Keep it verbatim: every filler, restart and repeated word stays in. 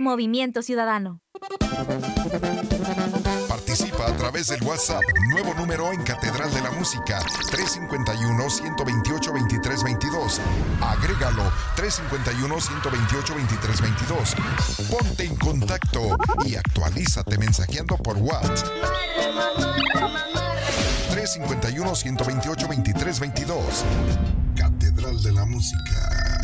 Movimiento Ciudadano. Participa a través del WhatsApp, nuevo número en Catedral de la Música, tres cinco uno, uno dos ocho, dos tres dos dos. Agrégalo, tres cinco uno, uno dos ocho, dos tres dos dos. Ponte en contacto y actualízate mensajeando por WhatsApp. tres cinco uno, uno dos ocho, dos tres dos dos. Catedral de la Música.